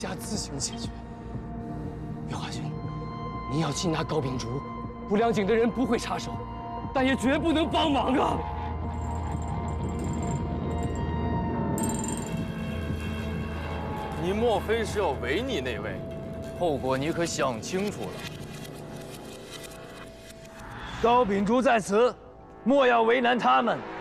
家自行解决。月华君，你要擒拿高秉烛，不良井的人不会插手，但也绝不能帮忙啊！ 你莫非是要违逆那位？后果你可想清楚了。 高秉烛在此，莫要为难他们。